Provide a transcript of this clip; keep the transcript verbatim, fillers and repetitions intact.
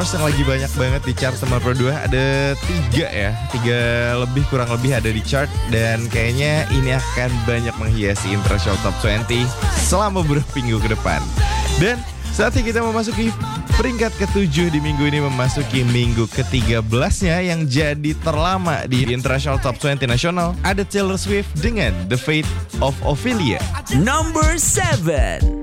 yang lagi banyak banget di chart nomor dua. Ada tiga ya, tiga lebih kurang lebih ada di chart. Dan kayaknya ini akan banyak menghiasi International Top dua puluh selama beberapa minggu ke depan. Dan saatnya kita memasuki peringkat ketujuh di minggu ini, memasuki minggu ke tiga belasnya yang jadi terlama di International Top dua puluh nasional. Ada Taylor Swift dengan The Fate of Ophelia. Number seven.